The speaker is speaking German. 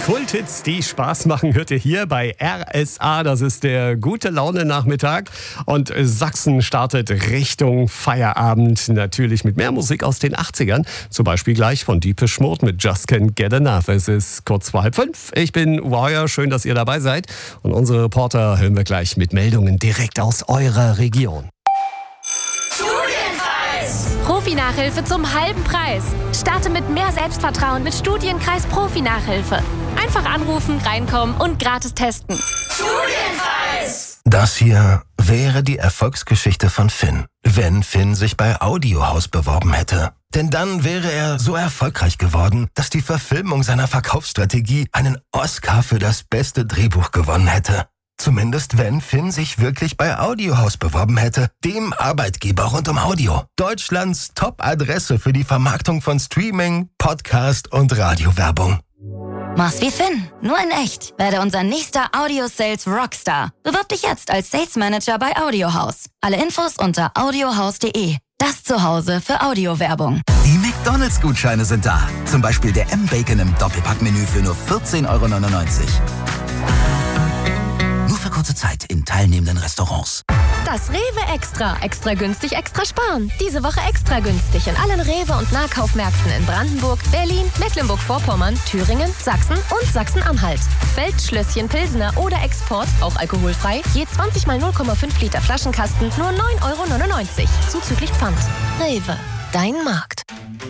Kulthits, die Spaß machen, hört ihr hier bei RSA. Das ist der Gute-Laune-Nachmittag. Und Sachsen startet Richtung Feierabend. Natürlich mit mehr Musik aus den 80ern. Zum Beispiel gleich von Deepish Mode mit Just Can't Get Enough. Es ist kurz vor 4:30. Ich bin Warrior. Schön, dass ihr dabei seid. Und unsere Reporter hören wir gleich mit Meldungen direkt aus eurer Region. Profi-Nachhilfe zum halben Preis. Starte mit mehr Selbstvertrauen mit Studienkreis Profi-Nachhilfe. Einfach anrufen, reinkommen und gratis testen. Studienkreis! Das hier wäre die Erfolgsgeschichte von Finn, wenn Finn sich bei Audiohaus beworben hätte. Denn dann wäre er so erfolgreich geworden, dass die Verfilmung seiner Verkaufsstrategie einen Oscar für das beste Drehbuch gewonnen hätte. Zumindest wenn Finn sich wirklich bei Audiohaus beworben hätte, dem Arbeitgeber rund um Audio. Deutschlands Top-Adresse für die Vermarktung von Streaming, Podcast und Radiowerbung. Mach's wie Finn, nur in echt. Werde unser nächster Audio-Sales Rockstar. Bewirb dich jetzt als Sales Manager bei Audiohaus. Alle Infos unter audiohaus.de. Das Zuhause für Audiowerbung. Die McDonalds-Gutscheine sind da. Zum Beispiel der M-Bacon im Doppelpackmenü für nur 14,99 €. Nur für kurze Zeit in teilnehmenden Restaurants. Das Rewe Extra. Extra günstig, extra sparen. Diese Woche extra günstig in allen Rewe- und Nahkaufmärkten in Brandenburg, Berlin, Mecklenburg-Vorpommern, Thüringen, Sachsen und Sachsen-Anhalt. Feldschlösschen, Pilsener oder Export, auch alkoholfrei, je 20 mal 0,5 Liter Flaschenkasten, nur 9,99 € zuzüglich Pfand. Rewe, dein Markt.